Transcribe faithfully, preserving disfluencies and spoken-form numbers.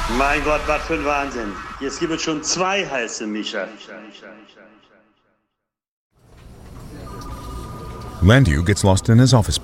Mein Gott, was für ein Wahnsinn. Jetzt gibt es schon zwei heiße Mischer. Landew gets lost in his office